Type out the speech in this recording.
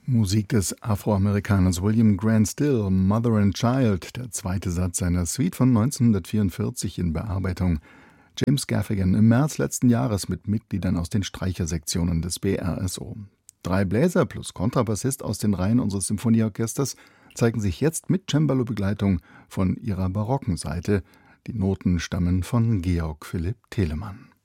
Musik des Afroamerikaners William Grant Still, Mother and Child, der zweite Satz seiner Suite von 1944 in Bearbeitung James Gaffigan im März letzten Jahres mit Mitgliedern aus den Streichersektionen des BRSO. 3 Bläser plus Kontrabassist aus den Reihen unseres Symphonieorchesters zeigen sich jetzt mit Cembalo-Begleitung von ihrer barocken Seite. Die Noten stammen von Georg Philipp Telemann.